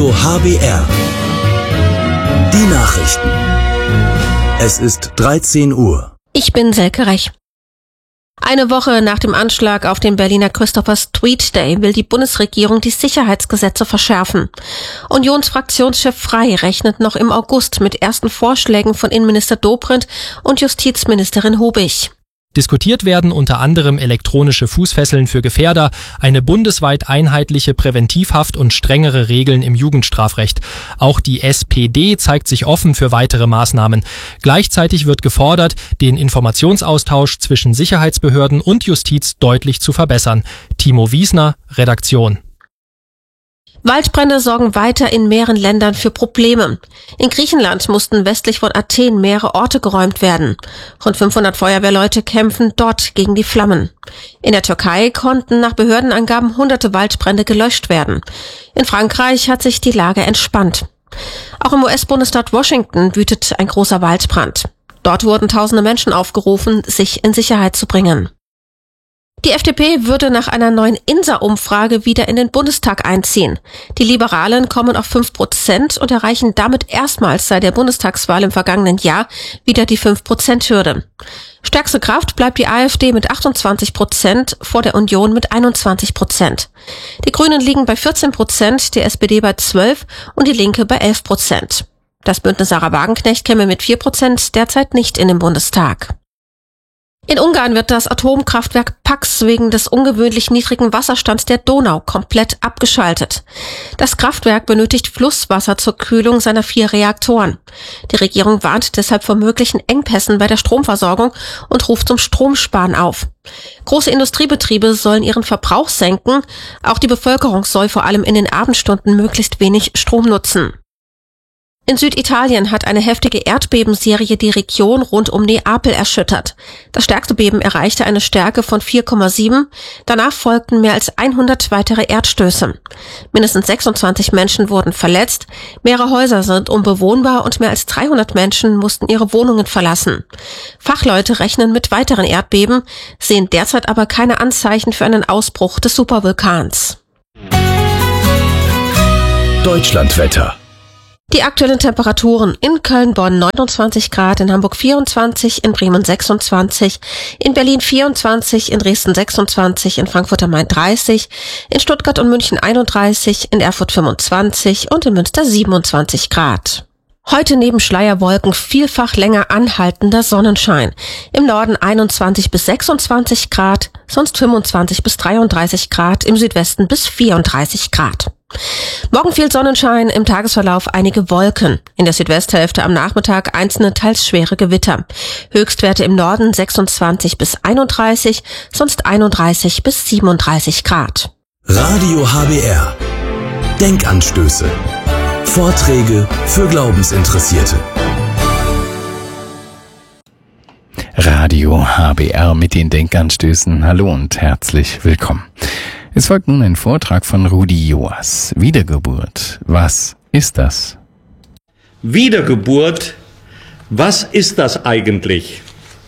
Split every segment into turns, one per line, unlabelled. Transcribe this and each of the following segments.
Radio HBR. Die Nachrichten. Es ist 13 Uhr.
Ich bin Selke Rech. Eine Woche nach dem Anschlag auf den Berliner Christopher Street Day will die Bundesregierung die Sicherheitsgesetze verschärfen. Unionsfraktionschef Frey rechnet noch im August mit ersten Vorschlägen von Innenminister Dobrindt und Justizministerin Hubig.
Diskutiert werden unter anderem elektronische Fußfesseln für Gefährder, eine bundesweit einheitliche Präventivhaft und strengere Regeln im Jugendstrafrecht. Auch die SPD zeigt sich offen für weitere Maßnahmen. Gleichzeitig wird gefordert, den Informationsaustausch zwischen Sicherheitsbehörden und Justiz deutlich zu verbessern. Timo Wiesner, Redaktion.
Waldbrände sorgen weiter in mehreren Ländern für Probleme. In Griechenland mussten westlich von Athen mehrere Orte geräumt werden. Rund 500 Feuerwehrleute kämpfen dort gegen die Flammen. In der Türkei konnten nach Behördenangaben hunderte Waldbrände gelöscht werden. In Frankreich hat sich die Lage entspannt. Auch im US-Bundesstaat Washington wütet ein großer Waldbrand. Dort wurden tausende Menschen aufgerufen, sich in Sicherheit zu bringen. Die FDP würde nach einer neuen INSA-Umfrage wieder in den Bundestag einziehen. Die Liberalen kommen auf 5% und erreichen damit erstmals seit der Bundestagswahl im vergangenen Jahr wieder die 5%-Hürde. Stärkste Kraft bleibt die AfD mit 28%, vor der Union mit 21%. Die Grünen liegen bei 14%, die SPD bei 12% und die Linke bei 11%. Das Bündnis Sarah Wagenknecht käme mit 4% derzeit nicht in den Bundestag. In Ungarn wird das Atomkraftwerk Paks wegen des ungewöhnlich niedrigen Wasserstands der Donau komplett abgeschaltet. Das Kraftwerk benötigt Flusswasser zur Kühlung seiner 4 Reaktoren. Die Regierung warnt deshalb vor möglichen Engpässen bei der Stromversorgung und ruft zum Stromsparen auf. Große Industriebetriebe sollen ihren Verbrauch senken. Auch die Bevölkerung soll vor allem in den Abendstunden möglichst wenig Strom nutzen. In Süditalien hat eine heftige Erdbebenserie die Region rund um Neapel erschüttert. Das stärkste Beben erreichte eine Stärke von 4,7. Danach folgten mehr als 100 weitere Erdstöße. Mindestens 26 Menschen wurden verletzt, mehrere Häuser sind unbewohnbar und mehr als 300 Menschen mussten ihre Wohnungen verlassen. Fachleute rechnen mit weiteren Erdbeben, sehen derzeit aber keine Anzeichen für einen Ausbruch des Supervulkans.
Deutschlandwetter.
Die aktuellen Temperaturen: in Köln-Bonn 29 Grad, in Hamburg 24, in Bremen 26, in Berlin 24, in Dresden 26, in Frankfurt am Main 30, in Stuttgart und München 31, in Erfurt 25 und in Münster 27 Grad. Heute neben Schleierwolken vielfach länger anhaltender Sonnenschein. Im Norden 21 bis 26 Grad, sonst 25 bis 33 Grad, im Südwesten bis 34 Grad. Morgen viel Sonnenschein, im Tagesverlauf einige Wolken. In der Südwesthälfte am Nachmittag einzelne teils schwere Gewitter. Höchstwerte im Norden 26 bis 31, sonst 31 bis 37 Grad.
Radio HBR. Denkanstöße. Vorträge für Glaubensinteressierte.
Radio HBR mit den Denkanstößen. Hallo und herzlich willkommen. Es folgt nun ein Vortrag von Rudi Joas. Wiedergeburt. Was ist das?
Wiedergeburt. Was ist das eigentlich?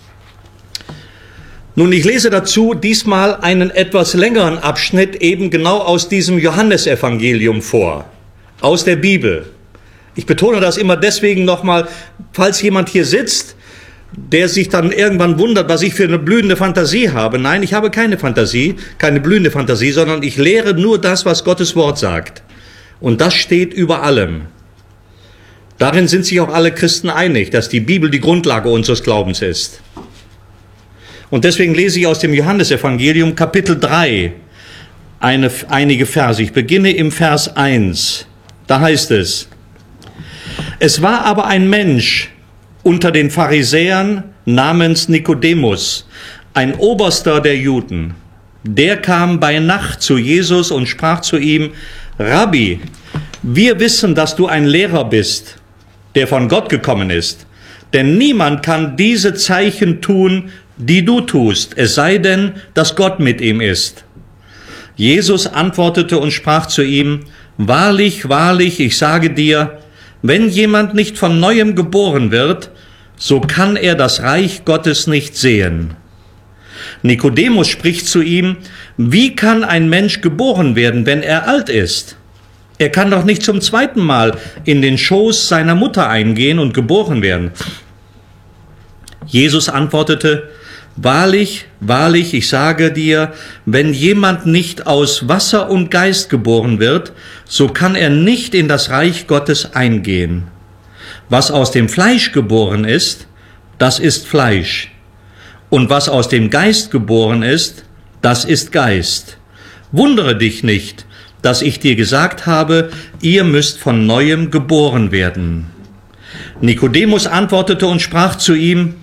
Nun, ich lese dazu diesmal einen etwas längeren Abschnitt eben genau aus diesem Johannesevangelium vor. Aus der Bibel. Ich betone das immer deswegen nochmal, falls jemand hier sitzt, der sich dann irgendwann wundert, was ich für eine blühende Fantasie habe. Nein, ich habe keine Fantasie, keine blühende Fantasie, sondern ich lehre nur das, was Gottes Wort sagt. Und das steht über allem. Darin sind sich auch alle Christen einig, dass die Bibel die Grundlage unseres Glaubens ist. Und deswegen lese ich aus dem Johannesevangelium Kapitel 3 einige Verse. Ich beginne im Vers 1. Da heißt es: Es war aber ein Mensch unter den Pharisäern namens Nikodemus, ein Oberster der Juden. Der kam bei Nacht zu Jesus und sprach zu ihm: Rabbi, wir wissen, dass du ein Lehrer bist, der von Gott gekommen ist. Denn niemand kann diese Zeichen tun, die du tust, es sei denn, dass Gott mit ihm ist. Jesus antwortete und sprach zu ihm: Wahrlich, wahrlich, ich sage dir, wenn jemand nicht von Neuem geboren wird, so kann er das Reich Gottes nicht sehen. Nikodemus spricht zu ihm: Wie kann ein Mensch geboren werden, wenn er alt ist? Er kann doch nicht zum zweiten Mal in den Schoß seiner Mutter eingehen und geboren werden. Jesus antwortete: Wahrlich, wahrlich, ich sage dir, wenn jemand nicht aus Wasser und Geist geboren wird, so kann er nicht in das Reich Gottes eingehen. Was aus dem Fleisch geboren ist, das ist Fleisch. Und was aus dem Geist geboren ist, das ist Geist. Wundere dich nicht, dass ich dir gesagt habe, ihr müsst von Neuem geboren werden. Nikodemus antwortete und sprach zu ihm: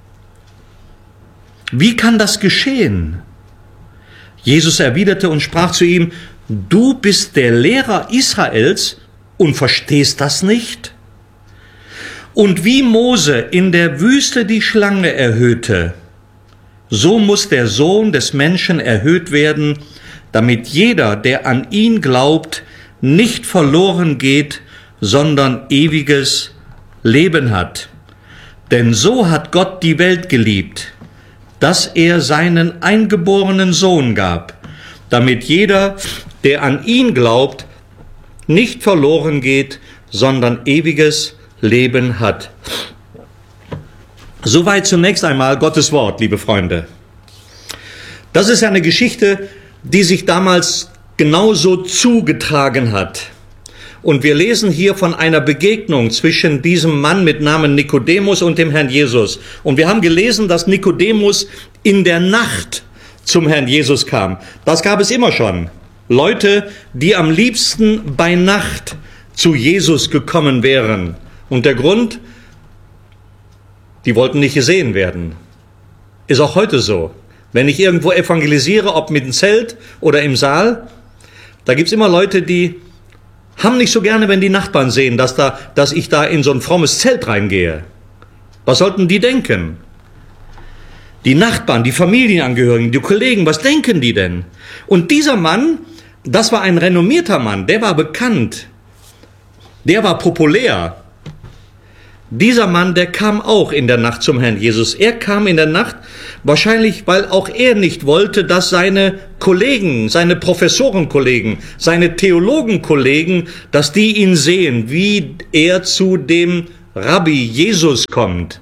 Wie kann das geschehen? Jesus erwiderte und sprach zu ihm: Du bist der Lehrer Israels und verstehst das nicht? Und wie Mose in der Wüste die Schlange erhöhte, so muss der Sohn des Menschen erhöht werden, damit jeder, der an ihn glaubt, nicht verloren geht, sondern ewiges Leben hat. Denn so hat Gott die Welt geliebt, dass er seinen eingeborenen Sohn gab, damit jeder, der an ihn glaubt, nicht verloren geht, sondern ewiges Leben hat. Soweit zunächst einmal Gottes Wort, liebe Freunde. Das ist eine Geschichte, die sich damals genauso zugetragen hat. Und wir lesen hier von einer Begegnung zwischen diesem Mann mit Namen Nikodemus und dem Herrn Jesus. Und wir haben gelesen, dass Nikodemus in der Nacht zum Herrn Jesus kam. Das gab es immer schon. Leute, die am liebsten bei Nacht zu Jesus gekommen wären. Und der Grund: die wollten nicht gesehen werden. Ist auch heute so. Wenn ich irgendwo evangelisiere, ob mit dem Zelt oder im Saal, da gibt's immer Leute, die haben nicht so gerne, wenn die Nachbarn sehen, dass ich da in so ein frommes Zelt reingehe. Was sollten die denken? Die Nachbarn, die Familienangehörigen, die Kollegen, was denken die denn? Und dieser Mann, das war ein renommierter Mann, der war bekannt, der war populär. Dieser Mann, der kam auch in der Nacht zum Herrn Jesus. Er kam in der Nacht, wahrscheinlich, weil auch er nicht wollte, dass seine Kollegen, seine Professorenkollegen, seine Theologenkollegen, dass die ihn sehen, wie er zu dem Rabbi Jesus kommt.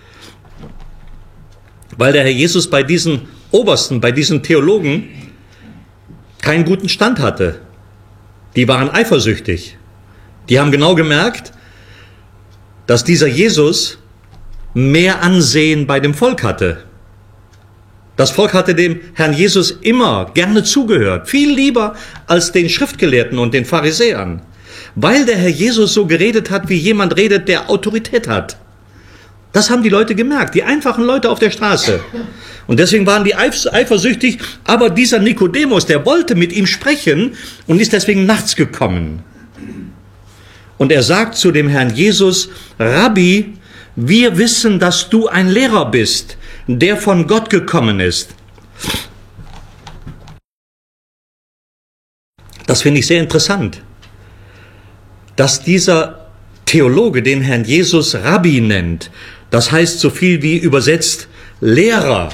Weil der Herr Jesus bei diesen Obersten, bei diesen Theologen keinen guten Stand hatte. Die waren eifersüchtig. Die haben genau gemerkt, dass dieser Jesus mehr Ansehen bei dem Volk hatte. Das Volk hatte dem Herrn Jesus immer gerne zugehört, viel lieber als den Schriftgelehrten und den Pharisäern, weil der Herr Jesus so geredet hat, wie jemand redet, der Autorität hat. Das haben die Leute gemerkt, die einfachen Leute auf der Straße. Und deswegen waren die eifersüchtig, aber dieser Nikodemus, der wollte mit ihm sprechen und ist deswegen nachts gekommen. Und er sagt zu dem Herrn Jesus: Rabbi, wir wissen, dass du ein Lehrer bist, der von Gott gekommen ist. Das finde ich sehr interessant, dass dieser Theologe den Herrn Jesus Rabbi nennt. Das heißt so viel wie übersetzt Lehrer.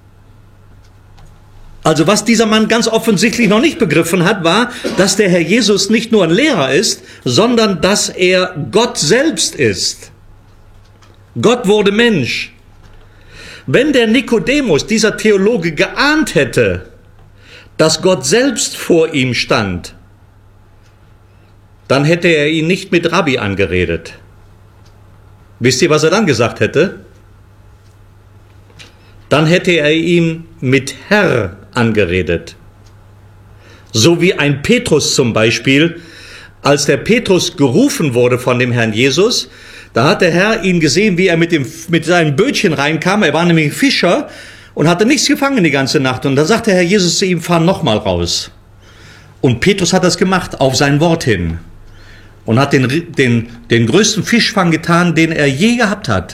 Also was dieser Mann ganz offensichtlich noch nicht begriffen hat, war, dass der Herr Jesus nicht nur ein Lehrer ist, sondern dass er Gott selbst ist. Gott wurde Mensch. Wenn der Nikodemus, dieser Theologe, geahnt hätte, dass Gott selbst vor ihm stand, dann hätte er ihn nicht mit Rabbi angeredet. Wisst ihr, was er dann gesagt hätte? Dann hätte er ihn mit Herr angeredet. So wie ein Petrus zum Beispiel, als der Petrus gerufen wurde von dem Herrn Jesus, da hat der Herr ihn gesehen, wie er mit seinem Bötchen reinkam. Er war nämlich Fischer und hatte nichts gefangen die ganze Nacht. Und da sagte der Herr Jesus zu ihm: Fahr nochmal raus. Und Petrus hat das gemacht, auf sein Wort hin. Und hat den größten Fischfang getan, den er je gehabt hat.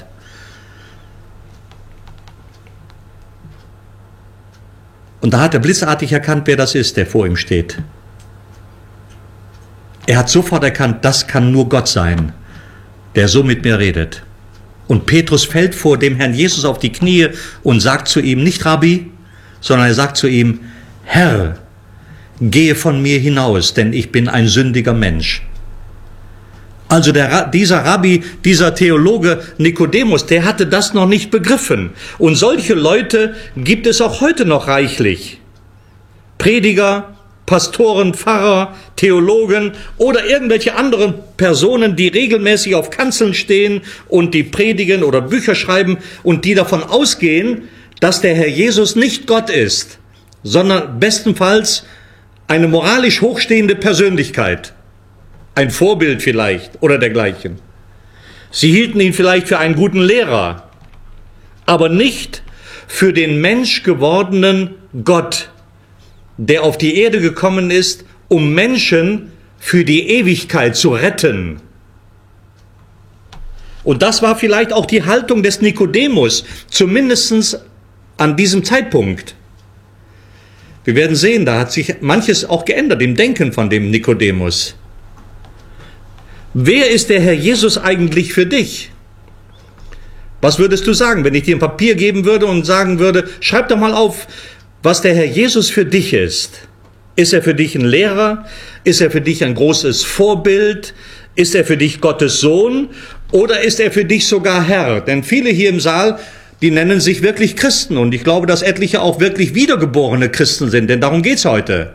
Und da hat er blitzartig erkannt, wer das ist, der vor ihm steht. Er hat sofort erkannt, das kann nur Gott sein, der so mit mir redet. Und Petrus fällt vor dem Herrn Jesus auf die Knie und sagt zu ihm, nicht Rabbi, sondern er sagt zu ihm: Herr, gehe von mir hinaus, denn ich bin ein sündiger Mensch. Also dieser Rabbi, dieser Theologe Nikodemus, der hatte das noch nicht begriffen. Und solche Leute gibt es auch heute noch reichlich. Prediger, Pastoren, Pfarrer, Theologen oder irgendwelche anderen Personen, die regelmäßig auf Kanzeln stehen und die predigen oder Bücher schreiben und die davon ausgehen, dass der Herr Jesus nicht Gott ist, sondern bestenfalls eine moralisch hochstehende Persönlichkeit. Ein Vorbild vielleicht oder dergleichen. Sie hielten ihn vielleicht für einen guten Lehrer, aber nicht für den menschgewordenen Gott, der auf die Erde gekommen ist, um Menschen für die Ewigkeit zu retten. Und das war vielleicht auch die Haltung des Nikodemus, zumindest an diesem Zeitpunkt. Wir werden sehen, da hat sich manches auch geändert im Denken von dem Nikodemus. Wer ist der Herr Jesus eigentlich für dich? Was würdest du sagen, wenn ich dir ein Papier geben würde und sagen würde, schreib doch mal auf, was der Herr Jesus für dich ist? Ist er für dich ein Lehrer? Ist er für dich ein großes Vorbild? Ist er für dich Gottes Sohn? Oder ist er für dich sogar Herr? Denn viele hier im Saal, die nennen sich wirklich Christen. Und ich glaube, dass etliche auch wirklich wiedergeborene Christen sind, denn darum geht's heute.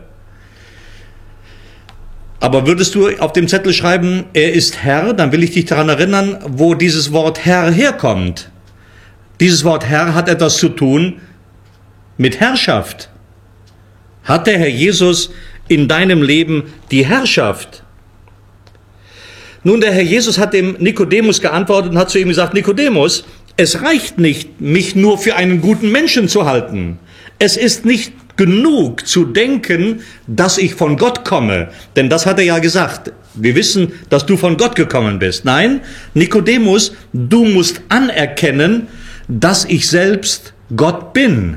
Aber würdest du auf dem Zettel schreiben, er ist Herr, dann will ich dich daran erinnern, wo dieses Wort Herr herkommt. Dieses Wort Herr hat etwas zu tun mit Herrschaft. Hat der Herr Jesus in deinem Leben die Herrschaft? Nun, der Herr Jesus hat dem Nikodemus geantwortet und hat zu ihm gesagt, Nikodemus, es reicht nicht, mich nur für einen guten Menschen zu halten. Es ist nicht genug zu denken, dass ich von Gott komme. Denn das hat er ja gesagt. Wir wissen, dass du von Gott gekommen bist. Nein, Nikodemus, du musst anerkennen, dass ich selbst Gott bin.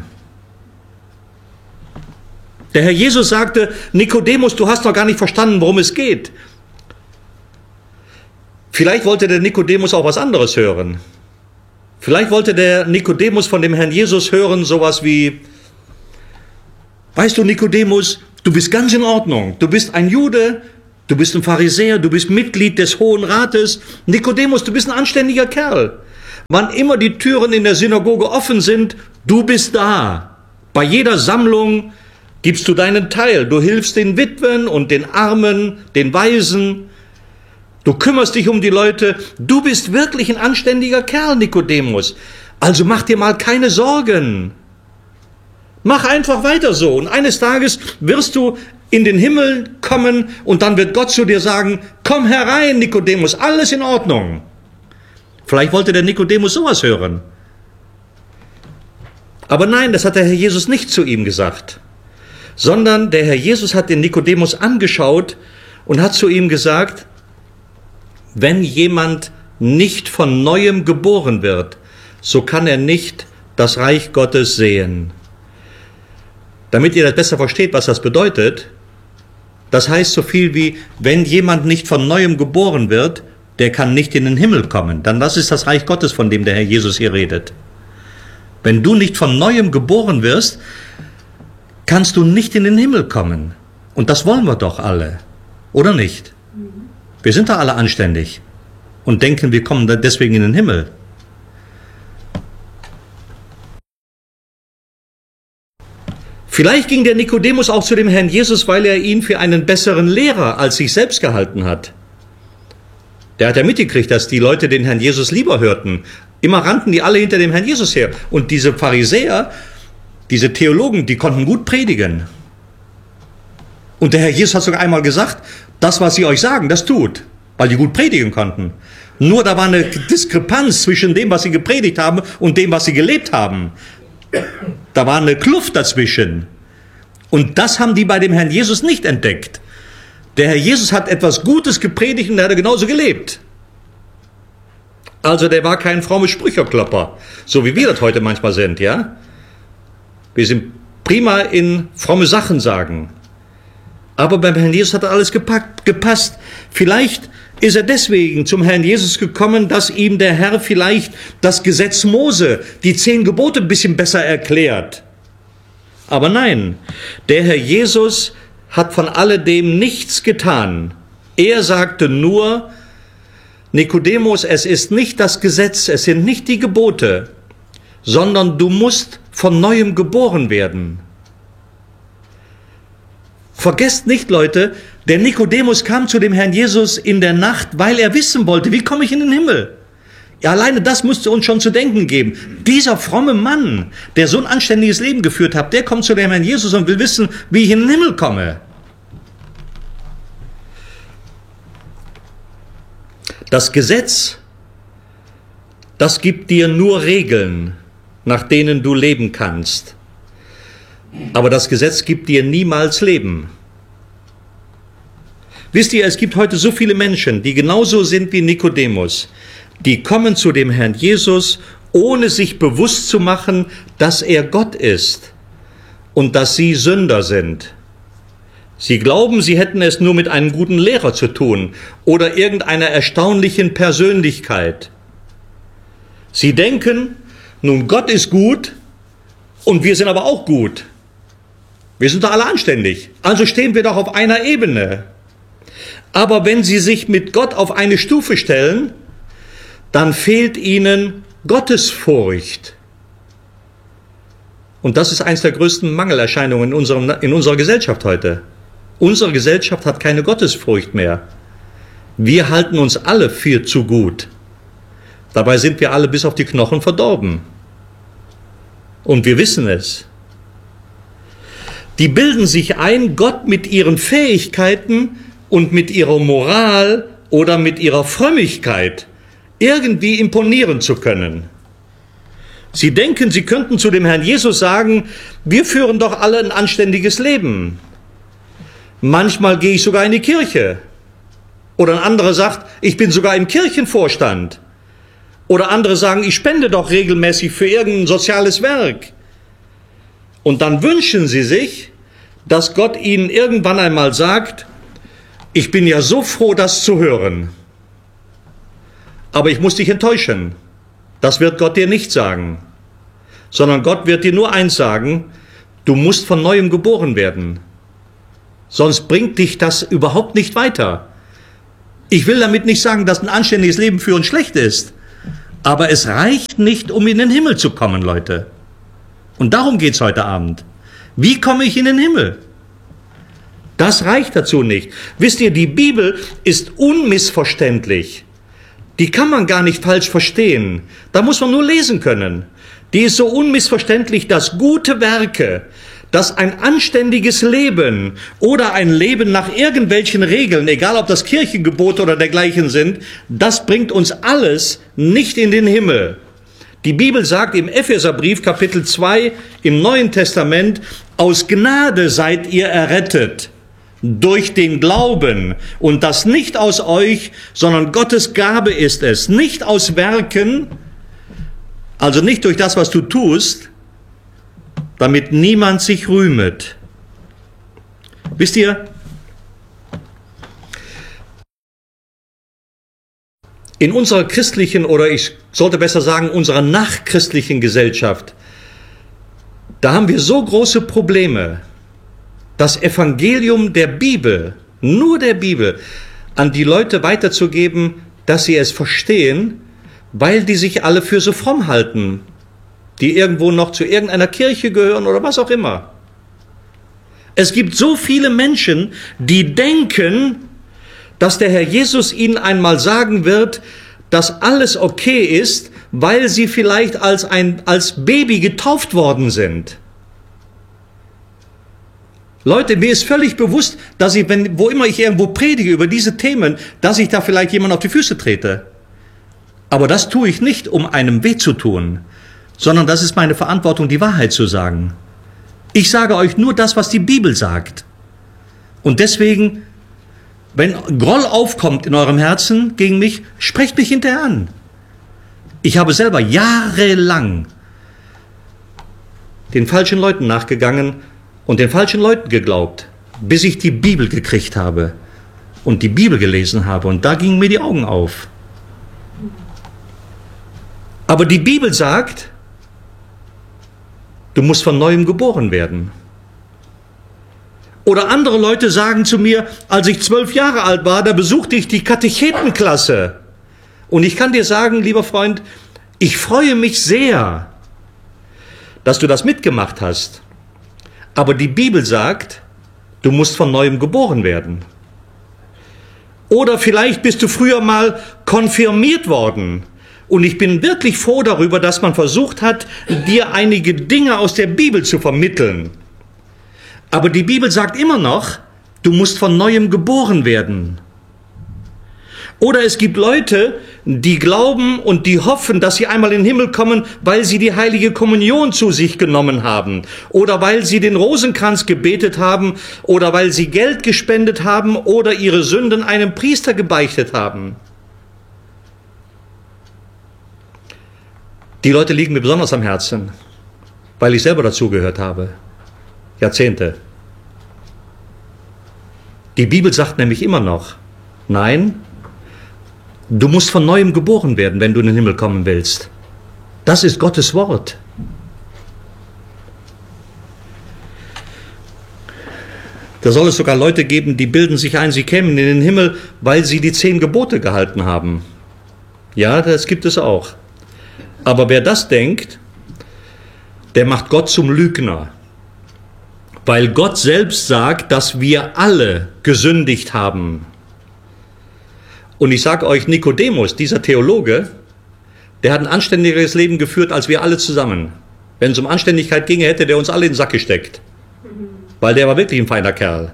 Der Herr Jesus sagte, Nikodemus, du hast noch gar nicht verstanden, worum es geht. Vielleicht wollte der Nikodemus auch was anderes hören. Vielleicht wollte der Nikodemus von dem Herrn Jesus hören, sowas wie, weißt du, Nikodemus, du bist ganz in Ordnung. Du bist ein Jude, du bist ein Pharisäer, du bist Mitglied des Hohen Rates. Nikodemus, du bist ein anständiger Kerl. Wann immer die Türen in der Synagoge offen sind, du bist da. Bei jeder Sammlung gibst du deinen Teil. Du hilfst den Witwen und den Armen, den Waisen. Du kümmerst dich um die Leute. Du bist wirklich ein anständiger Kerl, Nikodemus. Also mach dir mal keine Sorgen. Mach einfach weiter so. Und eines Tages wirst du in den Himmel kommen und dann wird Gott zu dir sagen, komm herein, Nikodemus, alles in Ordnung. Vielleicht wollte der Nikodemus sowas hören. Aber nein, das hat der Herr Jesus nicht zu ihm gesagt. Sondern der Herr Jesus hat den Nikodemus angeschaut und hat zu ihm gesagt, wenn jemand nicht von Neuem geboren wird, so kann er nicht das Reich Gottes sehen. Damit ihr das besser versteht, was das bedeutet, das heißt so viel wie, wenn jemand nicht von Neuem geboren wird, der kann nicht in den Himmel kommen. Dann das ist das Reich Gottes, von dem der Herr Jesus hier redet. Wenn du nicht von Neuem geboren wirst, kannst du nicht in den Himmel kommen. Und das wollen wir doch alle, oder nicht? Wir sind da alle anständig und denken, wir kommen deswegen in den Himmel. Vielleicht ging der Nikodemus auch zu dem Herrn Jesus, weil er ihn für einen besseren Lehrer als sich selbst gehalten hat. Der hat ja mitgekriegt, dass die Leute den Herrn Jesus lieber hörten. Immer rannten die alle hinter dem Herrn Jesus her. Und diese Pharisäer, diese Theologen, die konnten gut predigen. Und der Herr Jesus hat sogar einmal gesagt, das, was sie euch sagen, das tut, weil die gut predigen konnten. Nur da war eine Diskrepanz zwischen dem, was sie gepredigt haben und dem, was sie gelebt haben. Da war eine Kluft dazwischen. Und das haben die bei dem Herrn Jesus nicht entdeckt. Der Herr Jesus hat etwas Gutes gepredigt und er hat genauso gelebt. Also der war kein frommer Sprücherklopper, so wie wir das heute manchmal sind, ja? Wir sind prima in fromme Sachen sagen. Aber beim Herrn Jesus hat alles gepasst. Vielleicht ist er deswegen zum Herrn Jesus gekommen, dass ihm der Herr vielleicht das Gesetz Mose, die 10 Gebote ein bisschen besser erklärt. Aber nein, der Herr Jesus hat von alledem nichts getan. Er sagte nur, Nikodemus, es ist nicht das Gesetz, es sind nicht die Gebote, sondern du musst von Neuem geboren werden. Vergesst nicht, Leute, der Nikodemus kam zu dem Herrn Jesus in der Nacht, weil er wissen wollte, wie komme ich in den Himmel? Ja, alleine das musste uns schon zu denken geben. Dieser fromme Mann, der so ein anständiges Leben geführt hat, der kommt zu dem Herrn Jesus und will wissen, wie ich in den Himmel komme. Das Gesetz, das gibt dir nur Regeln, nach denen du leben kannst. Aber das Gesetz gibt dir niemals Leben. Wisst ihr, es gibt heute so viele Menschen, die genauso sind wie Nikodemus. Die kommen zu dem Herrn Jesus, ohne sich bewusst zu machen, dass er Gott ist und dass sie Sünder sind. Sie glauben, sie hätten es nur mit einem guten Lehrer zu tun oder irgendeiner erstaunlichen Persönlichkeit. Sie denken, nun Gott ist gut und wir sind aber auch gut. Wir sind doch alle anständig, also stehen wir doch auf einer Ebene. Aber wenn sie sich mit Gott auf eine Stufe stellen, dann fehlt ihnen Gottesfurcht. Und das ist eines der größten Mangelerscheinungen in unserer Gesellschaft heute. Unsere Gesellschaft hat keine Gottesfurcht mehr. Wir halten uns alle viel zu gut. Dabei sind wir alle bis auf die Knochen verdorben. Und wir wissen es. Die bilden sich ein, Gott mit ihren Fähigkeiten und mit ihrer Moral oder mit ihrer Frömmigkeit irgendwie imponieren zu können. Sie denken, sie könnten zu dem Herrn Jesus sagen, wir führen doch alle ein anständiges Leben. Manchmal gehe ich sogar in die Kirche. Oder ein anderer sagt, ich bin sogar im Kirchenvorstand. Oder andere sagen, ich spende doch regelmäßig für irgendein soziales Werk. Und dann wünschen sie sich, dass Gott ihnen irgendwann einmal sagt, ich bin ja so froh, das zu hören. Aber ich muss dich enttäuschen. Das wird Gott dir nicht sagen. Sondern Gott wird dir nur eins sagen, du musst von Neuem geboren werden. Sonst bringt dich das überhaupt nicht weiter. Ich will damit nicht sagen, dass ein anständiges Leben für uns schlecht ist. Aber es reicht nicht, um in den Himmel zu kommen, Leute. Und darum geht's heute Abend. Wie komme ich in den Himmel? Das reicht dazu nicht. Wisst ihr, die Bibel ist unmissverständlich. Die kann man gar nicht falsch verstehen. Da muss man nur lesen können. Die ist so unmissverständlich, dass gute Werke, dass ein anständiges Leben oder ein Leben nach irgendwelchen Regeln, egal ob das Kirchengebote oder dergleichen sind, das bringt uns alles nicht in den Himmel. Die Bibel sagt im Epheserbrief Kapitel 2 im Neuen Testament, aus Gnade seid ihr errettet durch den Glauben und das nicht aus euch, sondern Gottes Gabe ist es, nicht aus Werken, also nicht durch das, was du tust, damit niemand sich rühmet. Wisst ihr, in unserer christlichen, oder ich sollte besser sagen, unserer nachchristlichen Gesellschaft, da haben wir so große Probleme, das Evangelium der Bibel, nur der Bibel, an die Leute weiterzugeben, dass sie es verstehen, weil die sich alle für so fromm halten, die irgendwo noch zu irgendeiner Kirche gehören oder was auch immer. Es gibt so viele Menschen, die denken, dass der Herr Jesus ihnen einmal sagen wird, dass alles okay ist, weil sie vielleicht als Baby getauft worden sind. Leute, mir ist völlig bewusst, dass ich, wo immer ich irgendwo predige über diese Themen, dass ich da vielleicht jemand auf die Füße trete. Aber das tue ich nicht, um einem weh zu tun, sondern das ist meine Verantwortung, die Wahrheit zu sagen. Ich sage euch nur das, was die Bibel sagt. Und deswegen, wenn Groll aufkommt in eurem Herzen gegen mich, sprecht mich hinterher an. Ich habe selber jahrelang den falschen Leuten nachgegangen und den falschen Leuten geglaubt, bis ich die Bibel gekriegt habe und die Bibel gelesen habe. Und da gingen mir die Augen auf. Aber die Bibel sagt, du musst von Neuem geboren werden. Oder andere Leute sagen zu mir, als ich 12 Jahre alt war, da besuchte ich die Katechetenklasse. Und ich kann dir sagen, lieber Freund, ich freue mich sehr, dass du das mitgemacht hast. Aber die Bibel sagt, du musst von Neuem geboren werden. Oder vielleicht bist du früher mal konfirmiert worden. Und ich bin wirklich froh darüber, dass man versucht hat, dir einige Dinge aus der Bibel zu vermitteln. Aber die Bibel sagt immer noch, du musst von Neuem geboren werden. Oder es gibt Leute, die glauben und die hoffen, dass sie einmal in den Himmel kommen, weil sie die heilige Kommunion zu sich genommen haben. Oder weil sie den Rosenkranz gebetet haben. Oder weil sie Geld gespendet haben oder ihre Sünden einem Priester gebeichtet haben. Die Leute liegen mir besonders am Herzen, weil ich selber dazugehört habe. Jahrzehnte. Die Bibel sagt nämlich immer noch, nein, du musst von Neuem geboren werden, wenn du in den Himmel kommen willst. Das ist Gottes Wort. Da soll es sogar Leute geben, die bilden sich ein, sie kämen in den Himmel, weil sie die 10 Gebote gehalten haben. Ja, das gibt es auch. Aber wer das denkt, der macht Gott zum Lügner. Weil Gott selbst sagt, dass wir alle gesündigt haben. Und ich sage euch, Nikodemus, dieser Theologe, der hat ein anständigeres Leben geführt als wir alle zusammen. Wenn es um Anständigkeit ginge, hätte der uns alle in den Sack gesteckt. Weil der war wirklich ein feiner Kerl.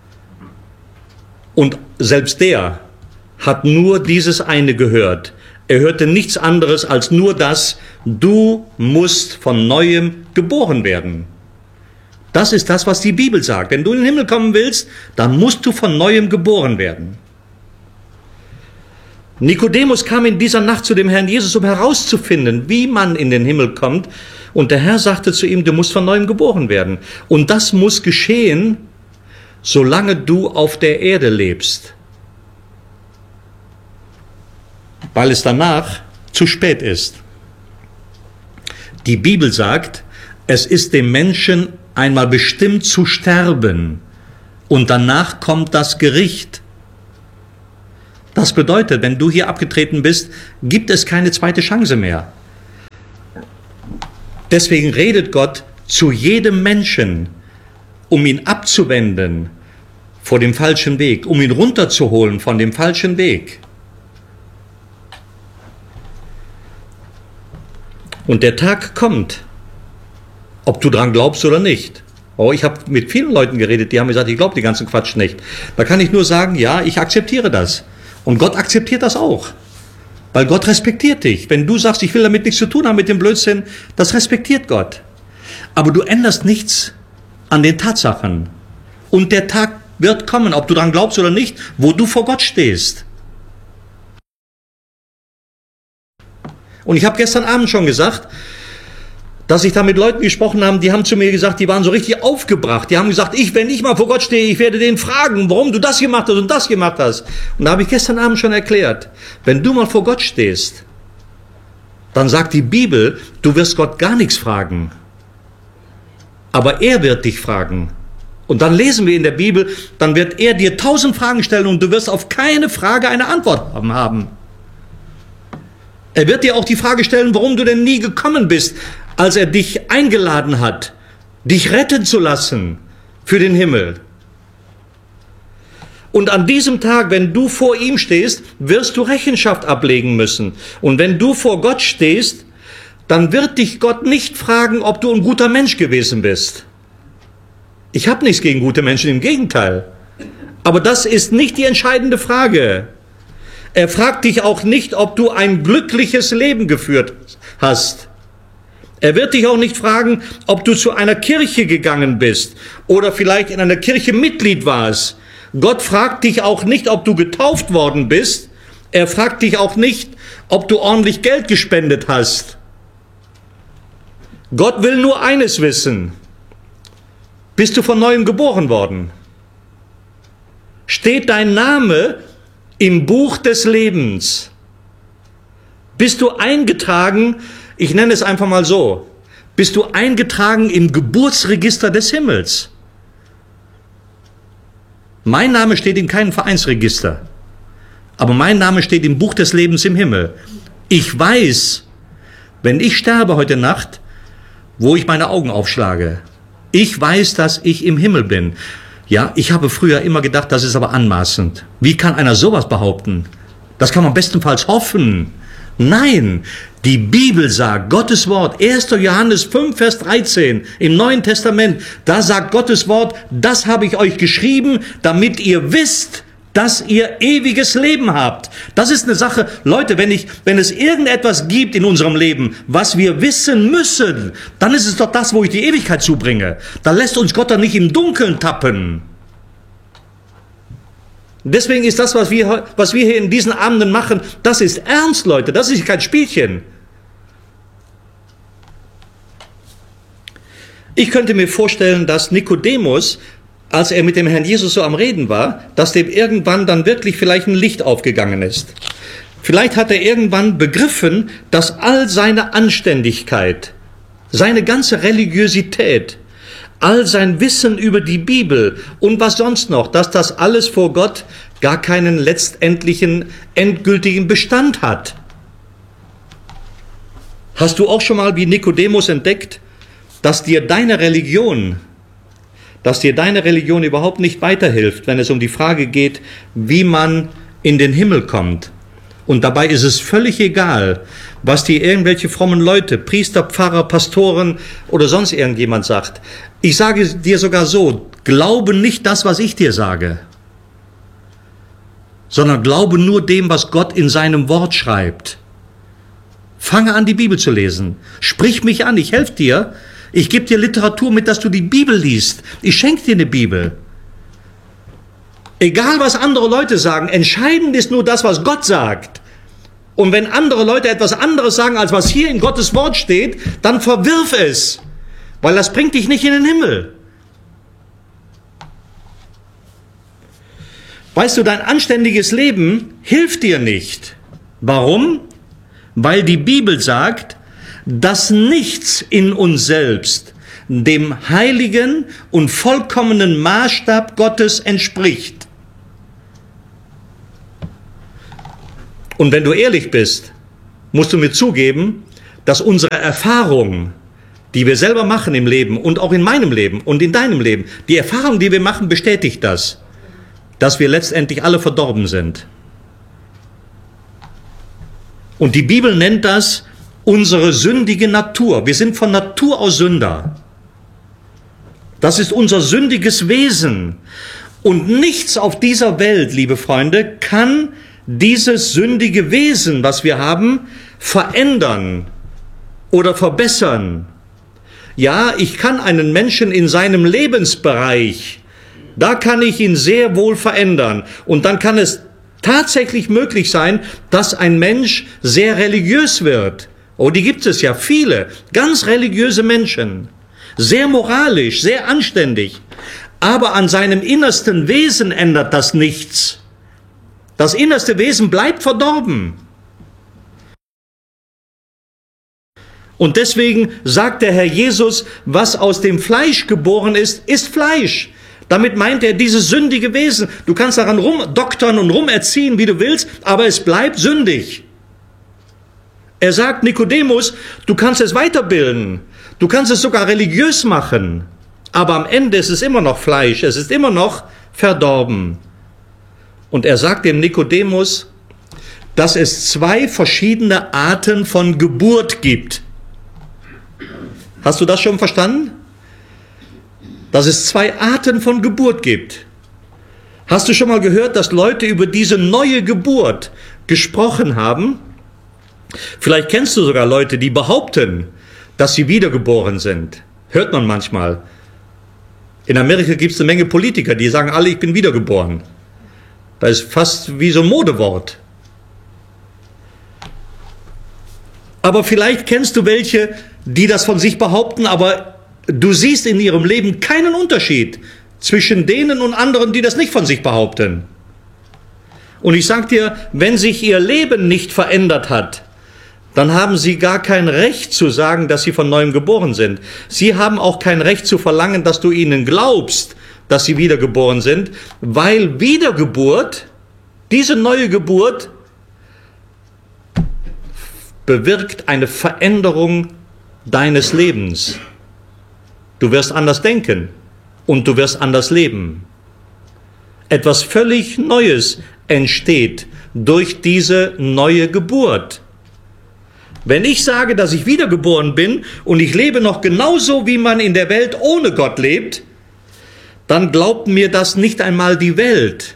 Und selbst der hat nur dieses eine gehört. Er hörte nichts anderes als nur das, du musst von Neuem geboren werden. Das ist das, was die Bibel sagt. Wenn du in den Himmel kommen willst, dann musst du von Neuem geboren werden. Nikodemus kam in dieser Nacht zu dem Herrn Jesus, um herauszufinden, wie man in den Himmel kommt. Und der Herr sagte zu ihm, du musst von Neuem geboren werden. Und das muss geschehen, solange du auf der Erde lebst. Weil es danach zu spät ist. Die Bibel sagt, es ist dem Menschen einmal bestimmt zu sterben und danach kommt das Gericht. Das bedeutet, wenn du hier abgetreten bist, gibt es keine zweite Chance mehr. Deswegen redet Gott zu jedem Menschen, um ihn abzuwenden vor dem falschen Weg, um ihn runterzuholen von dem falschen Weg. Und der Tag kommt, ob du dran glaubst oder nicht. Oh, ich habe mit vielen Leuten geredet, die haben gesagt, ich glaube die ganzen Quatsch nicht. Da kann ich nur sagen, ja, ich akzeptiere das. Und Gott akzeptiert das auch. Weil Gott respektiert dich. Wenn du sagst, ich will damit nichts zu tun haben mit dem Blödsinn, das respektiert Gott. Aber du änderst nichts an den Tatsachen. Und der Tag wird kommen, ob du dran glaubst oder nicht, wo du vor Gott stehst. Und ich habe gestern Abend schon gesagt, dass ich da mit Leuten gesprochen habe, die haben zu mir gesagt, die waren so richtig aufgebracht. Die haben gesagt, wenn ich mal vor Gott stehe, ich werde den fragen, warum du das gemacht hast und das gemacht hast. Und da habe ich gestern Abend schon erklärt, wenn du mal vor Gott stehst, dann sagt die Bibel, du wirst Gott gar nichts fragen. Aber er wird dich fragen. Und dann lesen wir in der Bibel, dann wird er dir 1000 Fragen stellen und du wirst auf keine Frage eine Antwort haben. Er wird dir auch die Frage stellen, warum du denn nie gekommen bist, als er dich eingeladen hat, dich retten zu lassen für den Himmel. Und an diesem Tag, wenn du vor ihm stehst, wirst du Rechenschaft ablegen müssen. Und wenn du vor Gott stehst, dann wird dich Gott nicht fragen, ob du ein guter Mensch gewesen bist. Ich habe nichts gegen gute Menschen, im Gegenteil. Aber das ist nicht die entscheidende Frage. Er fragt dich auch nicht, ob du ein glückliches Leben geführt hast. Er wird dich auch nicht fragen, ob du zu einer Kirche gegangen bist oder vielleicht in einer Kirche Mitglied warst. Gott fragt dich auch nicht, ob du getauft worden bist. Er fragt dich auch nicht, ob du ordentlich Geld gespendet hast. Gott will nur eines wissen. Bist du von Neuem geboren worden? Steht dein Name im Buch des Lebens? Bist du eingetragen, ich nenne es einfach mal so, bist du eingetragen im Geburtsregister des Himmels? Mein Name steht in keinem Vereinsregister, aber mein Name steht im Buch des Lebens im Himmel. Ich weiß, wenn ich sterbe heute Nacht, wo ich meine Augen aufschlage. Ich weiß, dass ich im Himmel bin. Ja, ich habe früher immer gedacht, das ist aber anmaßend. Wie kann einer sowas behaupten? Das kann man bestenfalls hoffen. Nein, die Bibel sagt, Gottes Wort, 1. Johannes 5, Vers 13 im Neuen Testament, da sagt Gottes Wort, das habe ich euch geschrieben, damit ihr wisst, dass ihr ewiges Leben habt. Das ist eine Sache, Leute, wenn es irgendetwas gibt in unserem Leben, was wir wissen müssen, dann ist es doch das, wo ich die Ewigkeit zubringe. Da lässt uns Gott doch nicht im Dunkeln tappen. Deswegen ist das, was wir hier in diesen Abenden machen, das ist ernst, Leute, das ist kein Spielchen. Ich könnte mir vorstellen, dass Nikodemus, als er mit dem Herrn Jesus so am Reden war, dass dem irgendwann dann wirklich vielleicht ein Licht aufgegangen ist. Vielleicht hat er irgendwann begriffen, dass all seine Anständigkeit, seine ganze Religiosität, all sein Wissen über die Bibel und was sonst noch, dass das alles vor Gott gar keinen letztendlichen, endgültigen Bestand hat. Hast du auch schon mal wie Nikodemus entdeckt, dass dir deine Religion überhaupt nicht weiterhilft, wenn es um die Frage geht, wie man in den Himmel kommt? Und dabei ist es völlig egal, was dir irgendwelche frommen Leute, Priester, Pfarrer, Pastoren oder sonst irgendjemand sagt. Ich sage dir sogar so, glaube nicht das, was ich dir sage, sondern glaube nur dem, was Gott in seinem Wort schreibt. Fange an, die Bibel zu lesen. Sprich mich an, ich helfe dir. Ich gebe dir Literatur mit, dass du die Bibel liest. Ich schenke dir eine Bibel. Egal, was andere Leute sagen, entscheidend ist nur das, was Gott sagt. Und wenn andere Leute etwas anderes sagen, als was hier in Gottes Wort steht, dann verwirf es, weil das bringt dich nicht in den Himmel. Weißt du, dein anständiges Leben hilft dir nicht. Warum? Weil die Bibel sagt, dass nichts in uns selbst dem heiligen und vollkommenen Maßstab Gottes entspricht. Und wenn du ehrlich bist, musst du mir zugeben, dass unsere Erfahrung, die wir selber machen im Leben und auch in meinem Leben und in deinem Leben, die Erfahrung, die wir machen, bestätigt das, dass wir letztendlich alle verdorben sind. Und die Bibel nennt das unsere sündige Natur. Wir sind von Natur aus Sünder. Das ist unser sündiges Wesen. Und nichts auf dieser Welt, liebe Freunde, kann dieses sündige Wesen, was wir haben, verändern oder verbessern. Ja, ich kann einen Menschen in seinem Lebensbereich, da kann ich ihn sehr wohl verändern. Und dann kann es tatsächlich möglich sein, dass ein Mensch sehr religiös wird. Oh, die gibt es ja viele, ganz religiöse Menschen, sehr moralisch, sehr anständig. Aber an seinem innersten Wesen ändert das nichts. Das innerste Wesen bleibt verdorben. Und deswegen sagt der Herr Jesus, was aus dem Fleisch geboren ist, ist Fleisch. Damit meint er dieses sündige Wesen. Du kannst daran rumdoktern und rumerziehen, wie du willst, aber es bleibt sündig. Er sagt Nikodemus, du kannst es weiterbilden, du kannst es sogar religiös machen, aber am Ende ist es immer noch Fleisch, es ist immer noch verdorben. Und er sagt dem Nikodemus, dass es 2 verschiedene Arten von Geburt gibt. Hast du das schon verstanden? Dass es 2 Arten von Geburt gibt. Hast du schon mal gehört, dass Leute über diese neue Geburt gesprochen haben? Vielleicht kennst du sogar Leute, die behaupten, dass sie wiedergeboren sind. Hört man manchmal. In Amerika gibt es eine Menge Politiker, die sagen alle, ich bin wiedergeboren. Das ist fast wie so ein Modewort. Aber vielleicht kennst du welche, die das von sich behaupten, aber du siehst in ihrem Leben keinen Unterschied zwischen denen und anderen, die das nicht von sich behaupten. Und ich sage dir, wenn sich ihr Leben nicht verändert hat, dann haben sie gar kein Recht zu sagen, dass sie von neuem geboren sind. Sie haben auch kein Recht zu verlangen, dass du ihnen glaubst, dass sie wiedergeboren sind, weil Wiedergeburt, diese neue Geburt, bewirkt eine Veränderung deines Lebens. Du wirst anders denken und du wirst anders leben. Etwas völlig Neues entsteht durch diese neue Geburt. Wenn ich sage, dass ich wiedergeboren bin und ich lebe noch genauso, wie man in der Welt ohne Gott lebt, dann glaubt mir das nicht einmal die Welt.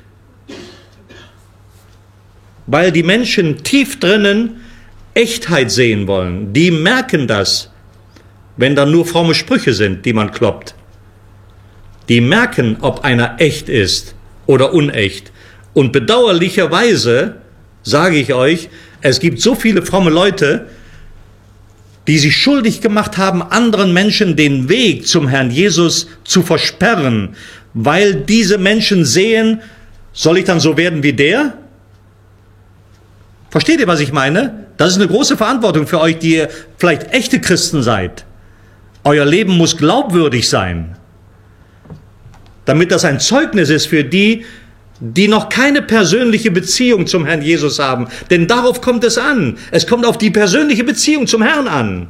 Weil die Menschen tief drinnen Echtheit sehen wollen. Die merken das, wenn da nur fromme Sprüche sind, die man kloppt. Die merken, ob einer echt ist oder unecht. Und bedauerlicherweise, sage ich euch, es gibt so viele fromme Leute, die sich schuldig gemacht haben, anderen Menschen den Weg zum Herrn Jesus zu versperren, weil diese Menschen sehen, soll ich dann so werden wie der? Versteht ihr, was ich meine? Das ist eine große Verantwortung für euch, die ihr vielleicht echte Christen seid. Euer Leben muss glaubwürdig sein, damit das ein Zeugnis ist für die, die noch keine persönliche Beziehung zum Herrn Jesus haben. Denn darauf kommt es an. Es kommt auf die persönliche Beziehung zum Herrn an.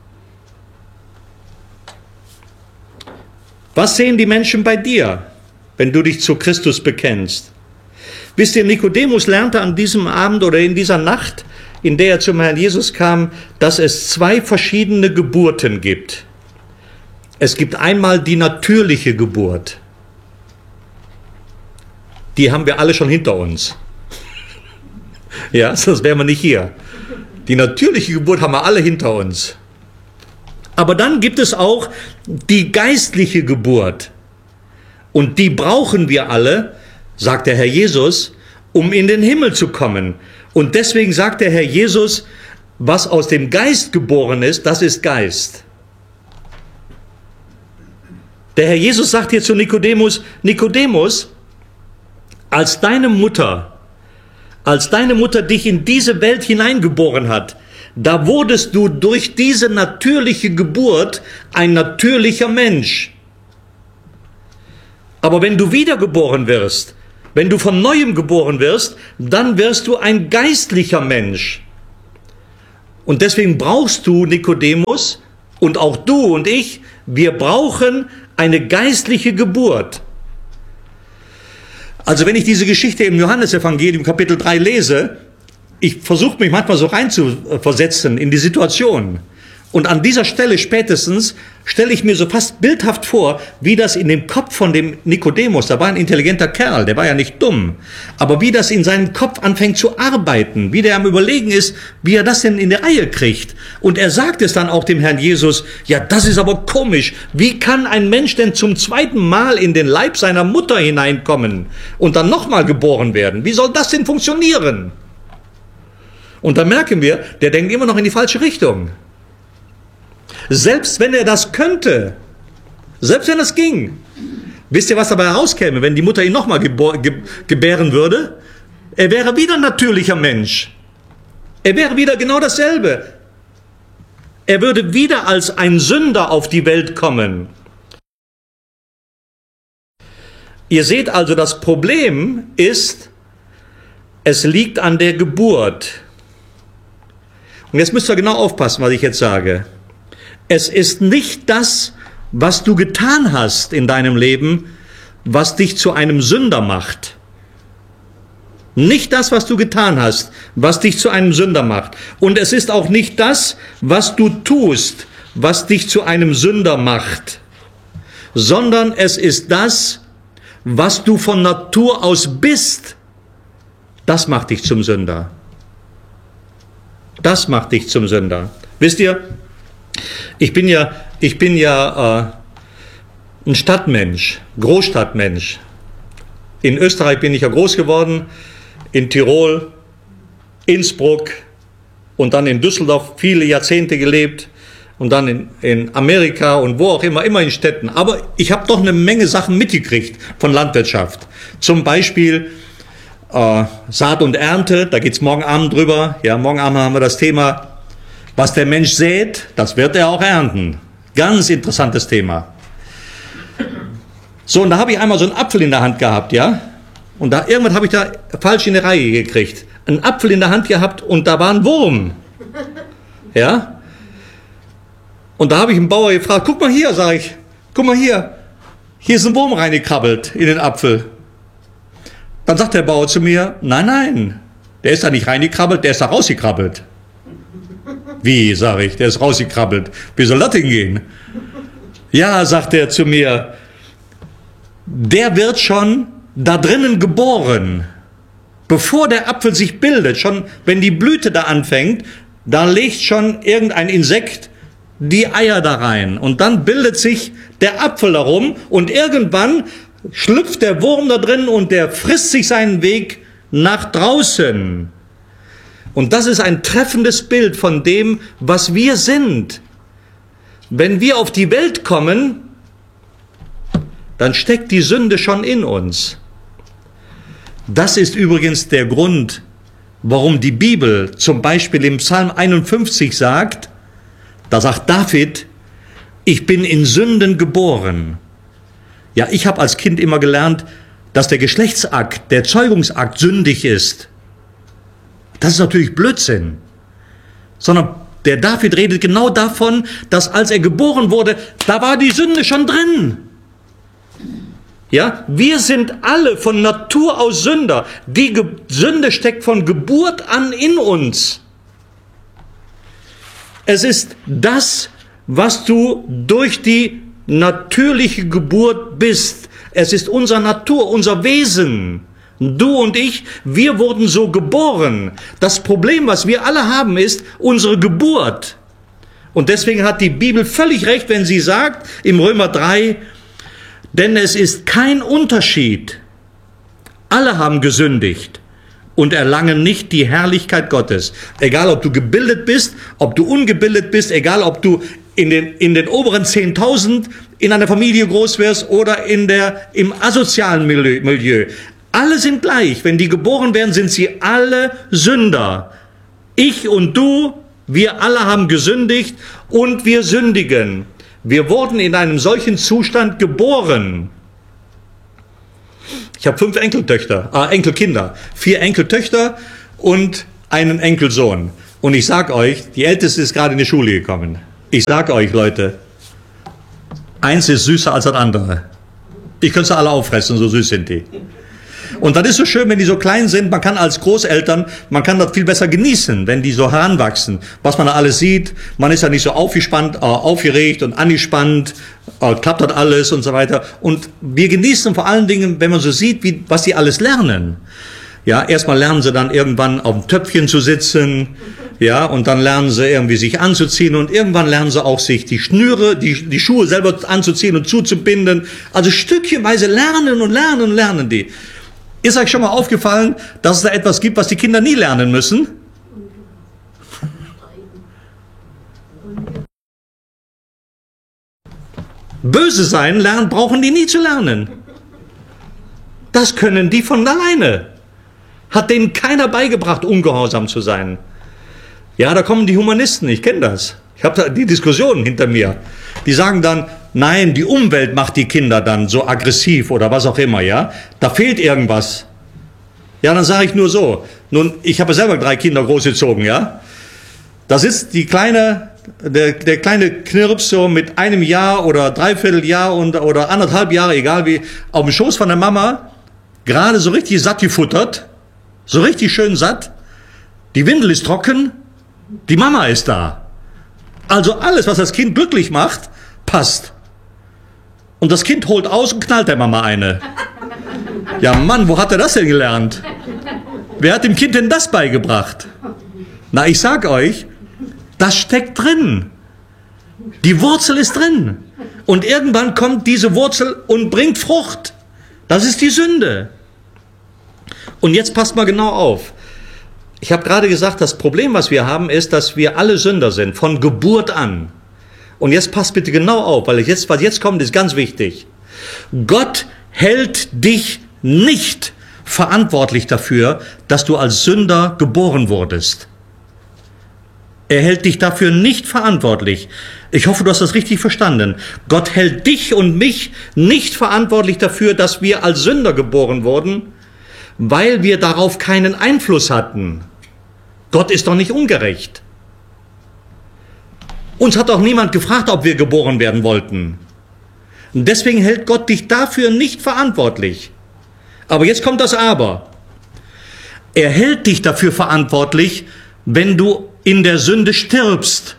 Was sehen die Menschen bei dir, wenn du dich zu Christus bekennst? Wisst ihr, Nikodemus lernte an diesem Abend oder in dieser Nacht, in der er zum Herrn Jesus kam, dass es zwei verschiedene Geburten gibt. Es gibt einmal die natürliche Geburt. Die haben wir alle schon hinter uns. Ja, sonst wären wir nicht hier. Die natürliche Geburt haben wir alle hinter uns. Aber dann gibt es auch die geistliche Geburt. Und die brauchen wir alle, sagt der Herr Jesus, um in den Himmel zu kommen. Und deswegen sagt der Herr Jesus, was aus dem Geist geboren ist, das ist Geist. Der Herr Jesus sagt hier zu Nikodemus, Nikodemus, als deine Mutter dich in diese Welt hineingeboren hat, da wurdest du durch diese natürliche Geburt ein natürlicher Mensch. Aber wenn du wiedergeboren wirst, wenn du von Neuem geboren wirst, dann wirst du ein geistlicher Mensch. Und deswegen brauchst du, Nikodemus, und auch du und ich, wir brauchen eine geistliche Geburt. Also wenn ich diese Geschichte im Johannesevangelium Kapitel 3 lese, ich versuche mich manchmal so reinzuversetzen in die Situation. Und an dieser Stelle spätestens stelle ich mir so fast bildhaft vor, wie das in dem Kopf von dem Nikodemus, da war ein intelligenter Kerl, der war ja nicht dumm, aber wie das in seinem Kopf anfängt zu arbeiten, wie der am Überlegen ist, wie er das denn in der Reihe kriegt. Und er sagt es dann auch dem Herrn Jesus, ja, das ist aber komisch, wie kann ein Mensch denn zum zweiten Mal in den Leib seiner Mutter hineinkommen und dann nochmal geboren werden? Wie soll das denn funktionieren? Und dann merken wir, der denkt immer noch in die falsche Richtung. Selbst wenn er das könnte, selbst wenn das ging, wisst ihr, was dabei herauskäme, wenn die Mutter ihn nochmal gebären würde? Er wäre wieder ein natürlicher Mensch. Er wäre wieder genau dasselbe. Er würde wieder als ein Sünder auf die Welt kommen. Ihr seht also, das Problem ist, es liegt an der Geburt. Und jetzt müsst ihr genau aufpassen, was ich jetzt sage. Es ist nicht das, was du getan hast in deinem Leben, was dich zu einem Sünder macht. Nicht das, was du getan hast, was dich zu einem Sünder macht. Und es ist auch nicht das, was du tust, was dich zu einem Sünder macht. Sondern es ist das, was du von Natur aus bist. Das macht dich zum Sünder. Das macht dich zum Sünder. Wisst ihr, ich bin ja ein Stadtmensch, Großstadtmensch. In Österreich bin ich ja groß geworden, in Tirol, Innsbruck und dann in Düsseldorf viele Jahrzehnte gelebt und dann in Amerika und wo auch immer in Städten. Aber ich habe doch eine Menge Sachen mitgekriegt von Landwirtschaft. Zum Beispiel Saat und Ernte, da geht's morgen Abend drüber. Ja, morgen Abend haben wir das Thema, was der Mensch sät, das wird er auch ernten. Ganz interessantes Thema. So, und da habe ich einmal so einen Apfel in der Hand gehabt, ja. Und da irgendwann habe ich da falsch in die Reihe gekriegt. Einen Apfel in der Hand gehabt und da war ein Wurm. Ja. Und da habe ich einen Bauer gefragt, guck mal hier, sage ich, guck mal hier ist ein Wurm reingekrabbelt in den Apfel. Dann sagt der Bauer zu mir, nein, der ist da nicht reingekrabbelt, der ist da rausgekrabbelt. Wie, sage ich, der ist rausgekrabbelt. Wie soll das denn gehen? Ja, sagt er zu mir, der wird schon da drinnen geboren. Bevor der Apfel sich bildet, schon wenn die Blüte da anfängt, da legt schon irgendein Insekt die Eier da rein. Und dann bildet sich der Apfel darum und irgendwann schlüpft der Wurm da drin und der frisst sich seinen Weg nach draußen. Und das ist ein treffendes Bild von dem, was wir sind. Wenn wir auf die Welt kommen, dann steckt die Sünde schon in uns. Das ist übrigens der Grund, warum die Bibel zum Beispiel im Psalm 51 sagt, da sagt David, ich bin in Sünden geboren. Ja, ich habe als Kind immer gelernt, dass der Geschlechtsakt, der Zeugungsakt sündig ist. Das ist natürlich Blödsinn. Sondern der David redet genau davon, dass als er geboren wurde, da war die Sünde schon drin. Ja, wir sind alle von Natur aus Sünder. Die Sünde steckt von Geburt an in uns. Es ist das, was du durch die natürliche Geburt bist. Es ist unsere Natur, unser Wesen. Du und ich, wir wurden so geboren. Das Problem, was wir alle haben, ist unsere Geburt. Und deswegen hat die Bibel völlig recht, wenn sie sagt, im Römer 3, denn es ist kein Unterschied. Alle haben gesündigt und erlangen nicht die Herrlichkeit Gottes. Egal, ob du gebildet bist, ob du ungebildet bist, egal, ob du in den oberen 10.000 in einer Familie groß wirst oder im asozialen Milieu. Alle sind gleich. Wenn die geboren werden, sind sie alle Sünder. Ich und du, wir alle haben gesündigt und wir sündigen. Wir wurden in einem solchen Zustand geboren. Ich habe 5 Enkelkinder, 4 Enkeltöchter und einen Enkelsohn. Und ich sage euch, die Älteste ist gerade in die Schule gekommen. Ich sage euch, Leute, eins ist süßer als das andere. Ich könnte sie alle auffressen, so süß sind die. Und das ist so schön, wenn die so klein sind, man kann als Großeltern, man kann das viel besser genießen, wenn die so heranwachsen. Was man da alles sieht, man ist ja nicht so aufgeregt und angespannt, klappt das alles und so weiter. Und wir genießen vor allen Dingen, wenn man so sieht, was die alles lernen. Ja, erstmal lernen sie dann irgendwann auf dem Töpfchen zu sitzen, ja, und dann lernen sie irgendwie sich anzuziehen und irgendwann lernen sie auch sich die Schnüre, die Schuhe selber anzuziehen und zuzubinden. Also stückchenweise lernen die. Ist euch schon mal aufgefallen, dass es da etwas gibt, was die Kinder nie lernen müssen? Böse sein brauchen die nie zu lernen. Das können die von alleine. Hat denen keiner beigebracht, ungehorsam zu sein. Ja, da kommen die Humanisten, ich kenne das. Ich habe da die Diskussionen hinter mir. Die sagen dann, nein, die Umwelt macht die Kinder dann so aggressiv oder was auch immer, ja. Da fehlt irgendwas. Ja, dann sage ich nur so. Nun, ich habe selber 3 Kinder großgezogen, ja. Da sitzt der kleine Knirps so mit 1 Jahr oder 3/4 Jahr oder 1,5 Jahre, egal wie, auf dem Schoß von der Mama, gerade so richtig satt gefuttert, so richtig schön satt. Die Windel ist trocken, die Mama ist da. Also alles, was das Kind glücklich macht, passt. Und das Kind holt aus und knallt der Mama eine. Ja Mann, wo hat er das denn gelernt? Wer hat dem Kind denn das beigebracht? Na, ich sag euch, das steckt drin. Die Wurzel ist drin. Und irgendwann kommt diese Wurzel und bringt Frucht. Das ist die Sünde. Und jetzt passt mal genau auf. Ich habe gerade gesagt, das Problem, was wir haben, ist, dass wir alle Sünder sind, von Geburt an. Und jetzt passt bitte genau auf, weil was jetzt kommt, ist ganz wichtig. Gott hält dich nicht verantwortlich dafür, dass du als Sünder geboren wurdest. Er hält dich dafür nicht verantwortlich. Ich hoffe, du hast das richtig verstanden. Gott hält dich und mich nicht verantwortlich dafür, dass wir als Sünder geboren wurden, weil wir darauf keinen Einfluss hatten. Gott ist doch nicht ungerecht. Uns hat auch niemand gefragt, ob wir geboren werden wollten. Und deswegen hält Gott dich dafür nicht verantwortlich. Aber jetzt kommt das Aber. Er hält dich dafür verantwortlich, wenn du in der Sünde stirbst.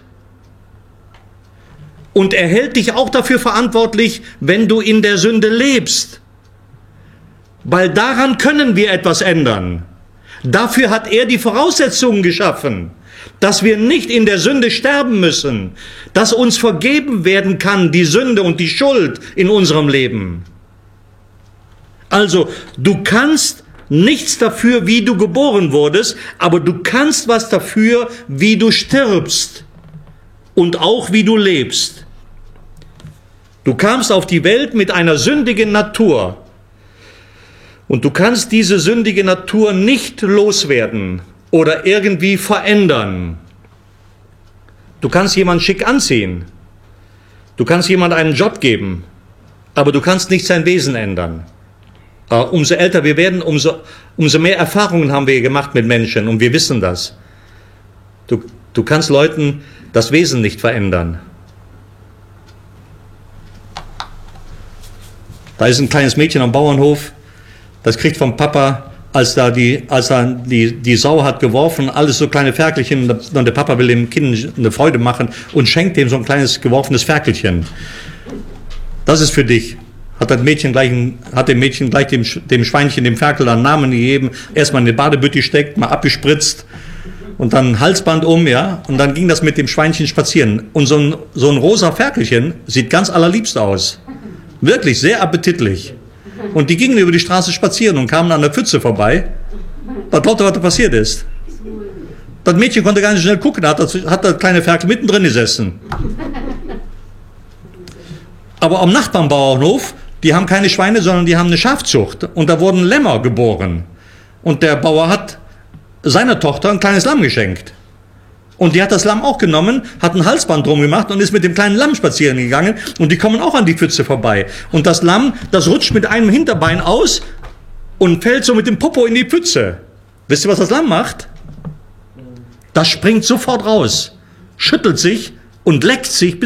Und er hält dich auch dafür verantwortlich, wenn du in der Sünde lebst. Weil daran können wir etwas ändern. Dafür hat er die Voraussetzungen geschaffen, dass wir nicht in der Sünde sterben müssen, dass uns vergeben werden kann, die Sünde und die Schuld in unserem Leben. Also, du kannst nichts dafür, wie du geboren wurdest, aber du kannst was dafür, wie du stirbst und auch wie du lebst. Du kamst auf die Welt mit einer sündigen Natur und du kannst diese sündige Natur nicht loswerden oder irgendwie verändern. Du kannst jemanden schick anziehen, du kannst jemandem einen Job geben, aber du kannst nicht sein Wesen ändern. Umso älter wir werden, umso mehr Erfahrungen haben wir gemacht mit Menschen und wir wissen das. Du kannst Leuten das Wesen nicht verändern. Da ist ein kleines Mädchen am Bauernhof, das kriegt vom Papa, als er die Sau hat geworfen, alles so kleine Ferkelchen, und der Papa will dem Kind eine Freude machen und schenkt dem so ein kleines geworfenes Ferkelchen. Das ist für dich. Hat dem Mädchen gleich dem Schweinchen, dem Ferkel, einen Namen gegeben, erstmal in eine Badebütte gesteckt, mal abgespritzt und dann ein Halsband um, ja, und dann ging das mit dem Schweinchen spazieren. Und so ein rosa Ferkelchen sieht ganz allerliebst aus. Wirklich sehr appetitlich. Und die gingen über die Straße spazieren und kamen an der Pfütze vorbei. Da glaubte, was da passiert ist. Das Mädchen konnte gar nicht schnell gucken, hat das kleine Ferkel mittendrin gesessen. Aber am Nachbarnbauernhof, die haben keine Schweine, sondern die haben eine Schafzucht. Und da wurden Lämmer geboren. Und der Bauer hat seiner Tochter ein kleines Lamm geschenkt. Und die hat das Lamm auch genommen, hat ein Halsband drum gemacht und ist mit dem kleinen Lamm spazieren gegangen. Und die kommen auch an die Pfütze vorbei. Und das Lamm, das rutscht mit einem Hinterbein aus und fällt so mit dem Popo in die Pfütze. Wisst ihr, was das Lamm macht? Das springt sofort raus, schüttelt sich und leckt sich